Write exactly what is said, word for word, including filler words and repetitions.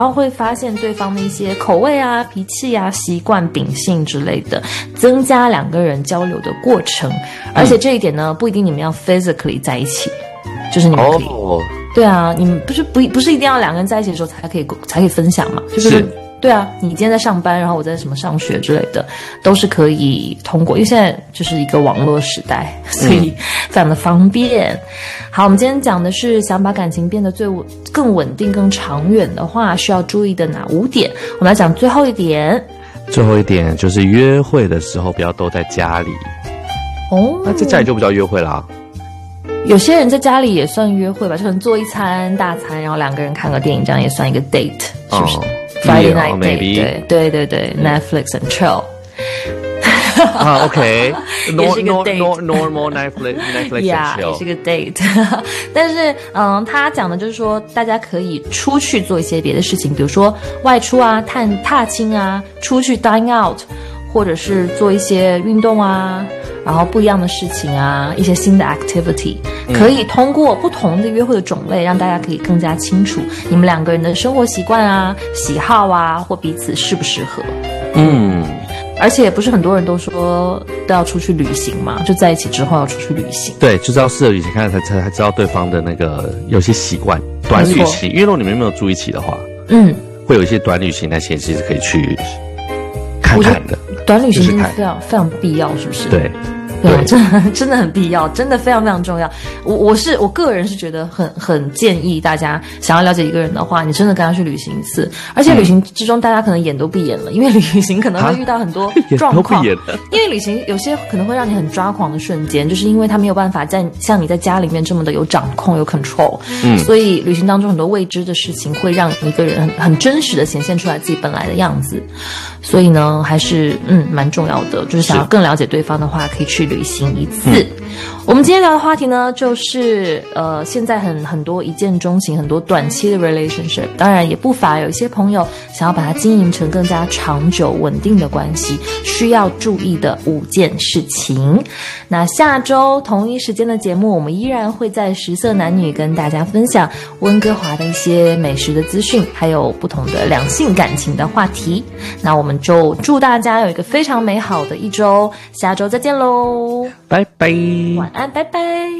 后会发现对方的一些口味啊、脾气啊、习惯、秉性之类的，增加两个人交流的过程。而且这一点呢，不一定你们要 physically 在一起，就是你们可以。哦，对啊，你们不是不不是一定要两个人在一起的时候才可以才可以分享嘛？就是。对啊，你今天在上班，然后我在什么上学之类的，都是可以通过，因为现在就是一个网络时代，所以非常的方便。嗯、好，我们今天讲的是想把感情变得最更稳定、更长远的话，需要注意的哪五点？我们来讲最后一点。 最后一点就是约会的时候不要都在家里。哦，那在家里就不叫约会啦。 有些人在家里也算约会吧，就可能做一餐大餐，然后两个人看个电影，这样也算一个 date， 是不是？哦Friday night date， 对对对对、嗯、，Netflix and chill 啊 ，OK， 也是一个 date， normal Netflix Netflix yeah, and chill， 也是个 date 。但是，嗯，他讲的就是说，大家可以出去做一些别的事情，比如说外出啊、探踏青啊、出去 dine out， 或者是做一些运动啊。然后不一样的事情啊，一些新的 activity， 可以通过不同的约会的种类，让大家可以更加清楚你们两个人的生活习惯啊、喜好啊，或彼此适不适合。嗯，而且不是很多人都说都要出去旅行嘛，就在一起之后要出去旅行。 对，就是要试着旅行，看才才才知道对方的那个有些习惯。短旅行，因为如果你们没有住一起的话，嗯，会有一些短旅行那些其实可以去看看的。 短旅行真的非常非常必要，是不是？ 对。 对，真的真的很必要，真的非常非常重要。我我是我个人是觉得很很建议大家想要了解一个人的话，你真的跟他去旅行一次。而且旅行之中，大家可能眼都闭眼了，因为旅行可能会遇到很多状况。因为旅行有些可能会让你很抓狂的瞬间，就是因为他没有办法在像你在家里面这么的有掌控、有 control。嗯，所以旅行当中很多未知的事情会让一个人很很真实的显现出来自己本来的样子。所以呢，还是嗯蛮重要的，就是想要更了解对方的话，可以去旅行一次。嗯、我们今天聊的话题呢，就是呃，现在很很多一见钟情，很多短期的 relationship， 当然也不乏有一些朋友想要把它经营成更加长久稳定的关系，需要注意的五件事情。那下周同一时间的节目，我们依然会在食色男女跟大家分享温哥华的一些美食的资讯，还有不同的两性感情的话题。那我们就祝大家有一个非常美好的一周，下周再见喽， 拜拜， 晚安，拜拜。